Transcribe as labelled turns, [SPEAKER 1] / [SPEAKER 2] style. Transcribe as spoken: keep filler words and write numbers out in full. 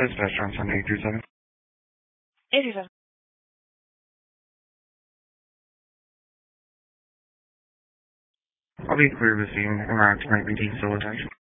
[SPEAKER 1] That's restaurants on eight two seven.
[SPEAKER 2] eight two seven.
[SPEAKER 1] I'll be clear with seeing around might be deemed solicitation.